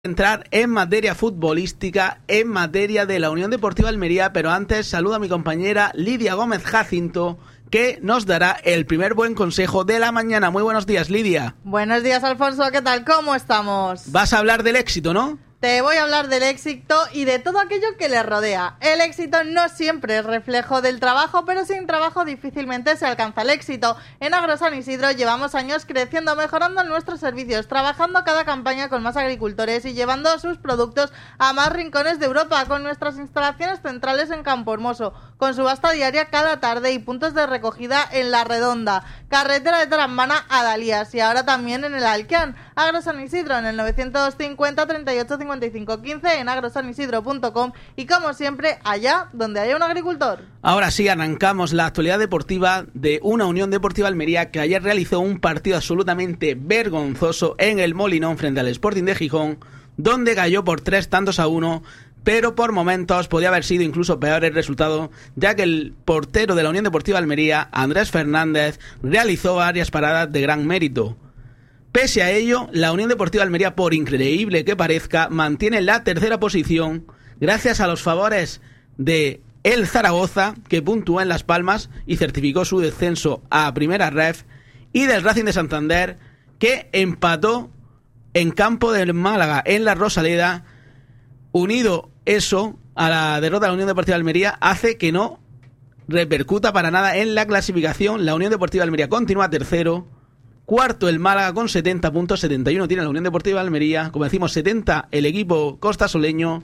Entrar en materia futbolística, en materia de la Unión Deportiva Almería, pero antes saludo a mi compañera Lidia Gómez Jacinto, que nos dará el primer buen consejo de la mañana. Muy buenos días, Lidia. Buenos días, Alfonso, ¿qué tal? ¿Cómo estamos? Vas a hablar del éxito, ¿no? Te voy a hablar del éxito y de todo aquello que le rodea. El éxito no siempre es reflejo del trabajo, pero sin trabajo difícilmente se alcanza el éxito. En Agro San Isidro llevamos años creciendo, mejorando nuestros servicios, trabajando cada campaña con más agricultores y llevando sus productos a más rincones de Europa, con nuestras instalaciones centrales en Campohermoso, con subasta diaria cada tarde y puntos de recogida en La Redonda, carretera de Tarambana a Dalías y ahora también en el Alquián. Agro San Isidro en el 950 38 55 15 en agrosanisidro.com y como siempre allá donde haya un agricultor. Ahora sí, arrancamos la actualidad deportiva de una Unión Deportiva Almería que ayer realizó un partido absolutamente vergonzoso en el Molinón frente al Sporting de Gijón, donde cayó por 3-1, pero por momentos podía haber sido incluso peor el resultado, ya que el portero de la Unión Deportiva Almería, Andrés Fernández, realizó varias paradas de gran mérito. Pese a ello, la Unión Deportiva Almería, por increíble que parezca, mantiene la tercera posición gracias a los favores de el Zaragoza, que puntuó en Las Palmas y certificó su descenso a Primera Ref, y del Racing de Santander, que empató en campo del Málaga, en la Rosaleda. Unido eso a la derrota de la Unión Deportiva Almería, hace que no repercuta para nada en la clasificación. La Unión Deportiva Almería continúa tercero. Cuarto el Málaga con 70 puntos, 71 tiene la Unión Deportiva Almería. Como decimos, 70 el equipo costasoleño,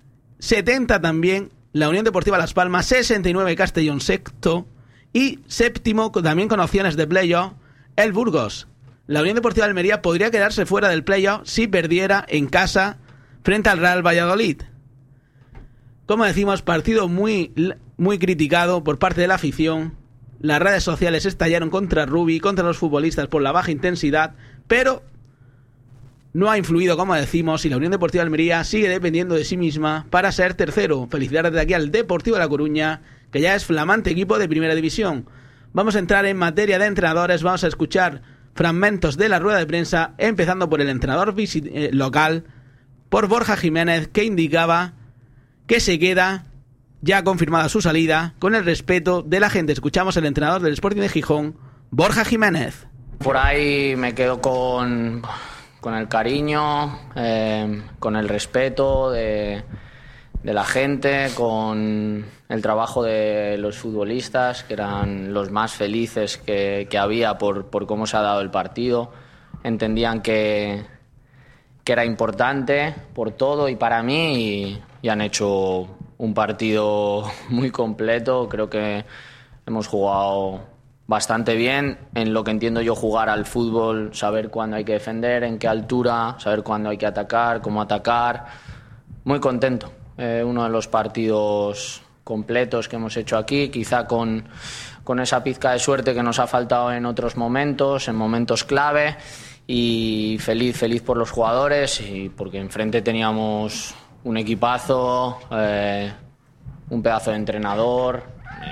70 también la Unión Deportiva Las Palmas, 69 Castellón sexto y séptimo, también con opciones de playoff, el Burgos. La Unión Deportiva Almería podría quedarse fuera del playoff si perdiera en casa frente al Real Valladolid. Como decimos, partido muy criticado por parte de la afición. Las redes sociales estallaron contra Rubi, contra los futbolistas por la baja intensidad, pero no ha influido, como decimos, y la Unión Deportiva Almería sigue dependiendo de sí misma para ser tercero. Felicidades de aquí al Deportivo de La Coruña, que ya es flamante equipo de Primera División. Vamos a entrar en materia de entrenadores, vamos a escuchar fragmentos de la rueda de prensa, empezando por el entrenador local, por Borja Jiménez, que indicaba que se queda ya confirmada su salida, con el respeto de la gente. Escuchamos al entrenador del Sporting de Gijón, Borja Jiménez. Por ahí me quedo con el cariño, con el respeto de la gente, con el trabajo de los futbolistas, que eran los más felices que había por cómo se ha dado el partido. Entendían que era importante por todo y para mí, y han hecho un partido muy completo. Creo que hemos jugado bastante bien en lo que entiendo yo jugar al fútbol, saber cuándo hay que defender, en qué altura, saber cuándo hay que atacar, cómo atacar. Muy contento. Uno de los partidos completos que hemos hecho aquí, quizá con esa pizca de suerte que nos ha faltado en otros momentos, en momentos clave, y feliz por los jugadores y porque enfrente teníamos un equipazo, un pedazo de entrenador,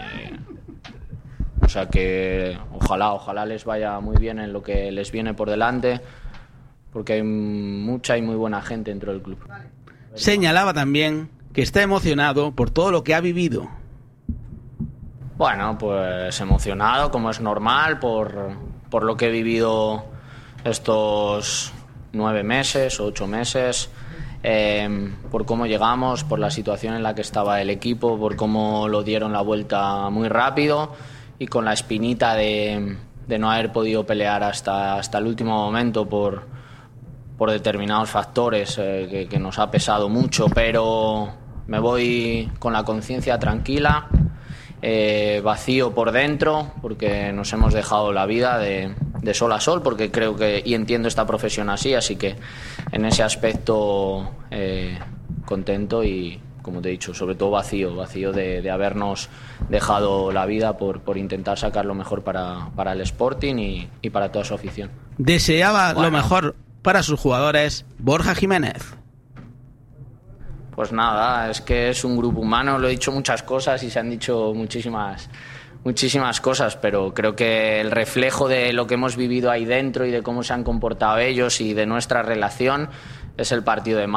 o sea que ojalá les vaya muy bien en lo que les viene por delante, porque hay mucha y muy buena gente dentro del club. Señalaba también que está emocionado por todo lo que ha vivido. Bueno, pues emocionado, como es normal, por lo que he vivido estos 9 meses, 8 meses, por cómo llegamos, por la situación en la que estaba el equipo, por cómo lo dieron la vuelta muy rápido y con la espinita de no haber podido pelear hasta el último momento por determinados factores que nos ha pesado mucho, pero me voy con la conciencia tranquila, vacío por dentro, porque nos hemos dejado la vida de sol a sol, porque creo que y entiendo esta profesión así que en ese aspecto contento y, como te he dicho, sobre todo vacío de habernos dejado la vida por intentar sacar lo mejor para el Sporting y para toda su afición. Deseaba lo mejor para sus jugadores, Borja Jiménez. Pues nada, es que es un grupo humano, lo he dicho muchas cosas y se han dicho muchísimas cosas, pero creo que el reflejo de lo que hemos vivido ahí dentro y de cómo se han comportado ellos y de nuestra relación es el partido de